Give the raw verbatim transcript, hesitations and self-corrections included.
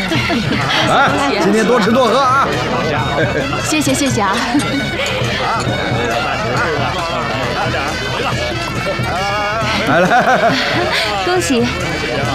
来，今天多吃多喝啊！ 谢谢谢谢啊！ 来来， 恭喜！